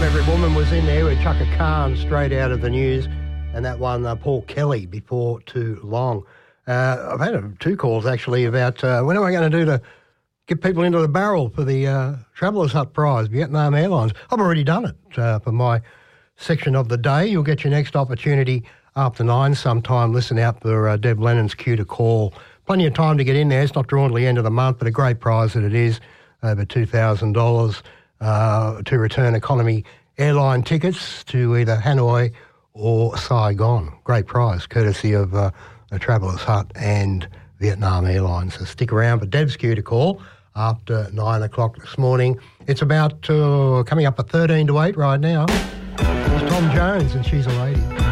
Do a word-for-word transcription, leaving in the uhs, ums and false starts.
Favourite Woman was in there with Chaka Khan, straight out of the news, and that one, uh, Paul Kelly, Before Too Long. Uh, I've had uh, two calls, actually, about uh, when am I going to do to get people into the barrel for the uh, Travellers Hut Prize, Vietnam Airlines. I've already done it uh, for my section of the day. You'll get your next opportunity after nine sometime. Listen out for uh, Deb Lennon's cue to call. Plenty of time to get in there. It's not drawn till the end of the month, but a great prize that it is, over two thousand dollars uh, to return economy airline tickets to either Hanoi or Saigon. Great prize, courtesy of uh, the Travellers Hut and Vietnam Airlines. So stick around for Deb's cue to call after nine o'clock this morning. It's about uh, coming up at thirteen to eight right now. It's Tom Jones and She's a Lady.